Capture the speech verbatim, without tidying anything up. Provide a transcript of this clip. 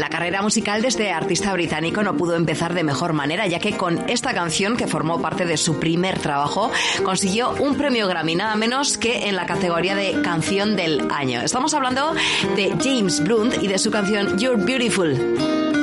La carrera musical de este artista británico no pudo empezar de mejor manera, ya que con esta canción, que formó parte de su primer trabajo, consiguió un premio Grammy, nada menos que en la categoría de Canción del Año. Estamos hablando de James Blunt y de su canción You're Beautiful.